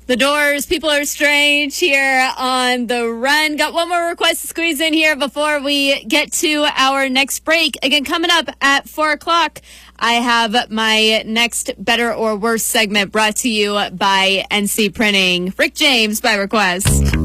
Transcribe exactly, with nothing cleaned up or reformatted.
The Doors, People Are Strange here on The Run. Got one more request to squeeze in here before we get to our next break. Again, coming up at four o'clock, I have my next Better or Worse segment brought to you by N C Printing. Rick James by request.